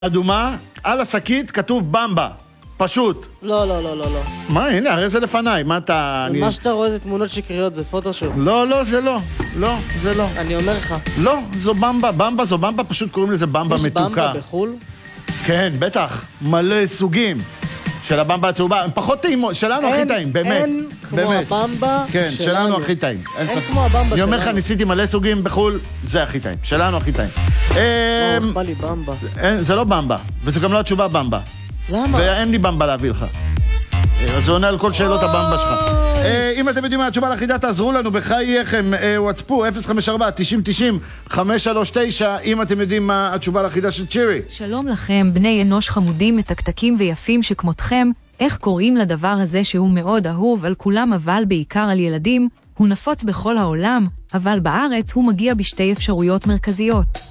אדומה, על השקית כתוב במבה, פשוט. לא, לא, לא, לא, לא. מה, הנה, הרי זה לפניי, מה אתה... מה שאתה רואה זה תמונות שקריות, זה פוטושופ. לא, לא, זה לא. לא, זה לא. אני אומר לך. לא, זו במבה, במבה זו במבה, פשוט קוראים לזה במבה מתוקה. יש במבה בחול? כן, בטח, מלא סוגים של הבמבה הצהובה, הם פחות טעימות, שלנו הכי טעים, באמת. אין כמו הבמבה כן, שלנו הכי טעים. אין כמו הבמבה שלנו. אני אומר לך, ניסיתי מלא סוגים בחול, זה הכי טעים, שלנו הכי טעים. בא לי במבה. זה לא במבה, וזה גם לא התשובה במבה. למה? ואין לי במבה להביא לך. אז זה עונה על כל שאלות הבמבה שלך. אם אתם יודעים מה התשובה לחידה, תעזרו לנו בחייכם, וואטספו 054-90-90-539, אם אתם יודעים מה התשובה לחידה של צ'ירי. שלום לכם, בני אנוש חמודים, מתקתקים ויפים שכמותכם. איך קוראים לדבר הזה שהוא מאוד אהוב על כולם אבל בעיקר על ילדים? הוא נפוץ בכל העולם, אבל בארץ הוא מגיע בשתי אפשרויות מרכזיות.